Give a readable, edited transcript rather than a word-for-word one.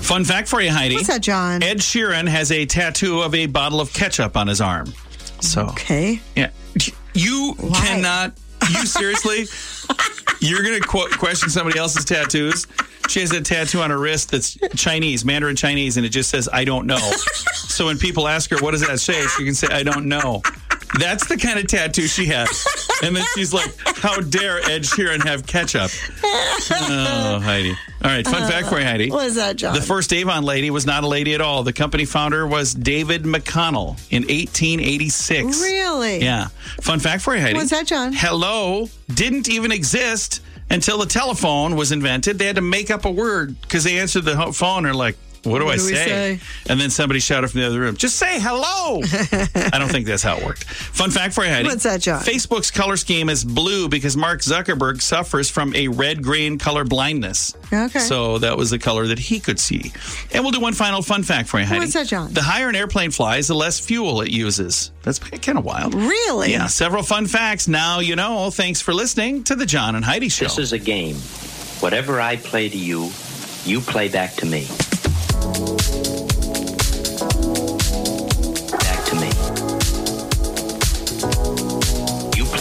Fun fact for you, Heidi. What's that, John? Ed Sheeran has a tattoo of a bottle of ketchup on his arm. So, okay. Yeah. You cannot... You seriously? You're going to question somebody else's tattoos? She has a tattoo on her wrist that's Chinese, Mandarin Chinese, and it just says, I don't know. So when people ask her, what does that say? She can say, I don't know. That's the kind of tattoo she has. And then she's like, how dare Ed Sheeran have ketchup? Oh, Heidi. All right, fun fact for you, Heidi. What is that, John? The first Avon lady was not a lady at all. The company founder was David McConnell in 1886. Really? Yeah. Fun fact for you, Heidi. What's that, John? Hello didn't even exist until the telephone was invented. They had to make up a word because they answered the phone and are like, what do I say? And then somebody shouted from the other room, just say hello. I don't think that's how it worked. Fun fact for you, Heidi. What's that, John? Facebook's color scheme is blue because Mark Zuckerberg suffers from a red-green color blindness. Okay. So that was the color that he could see. And we'll do one final fun fact for you, Heidi. What's that, John? The higher an airplane flies, the less fuel it uses. That's kind of wild. Really? Yeah, several fun facts. Now you know. Thanks for listening to the John and Heidi Show. This is a game. Whatever I play to you, you play back to me.